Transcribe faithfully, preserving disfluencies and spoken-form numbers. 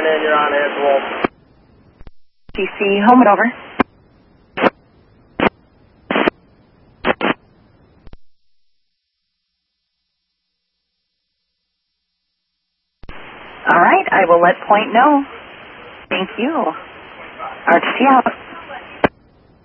ten in, you're on Hands Wolf. T C, home and over. All right, I will let Point know. Thank you. R T C out.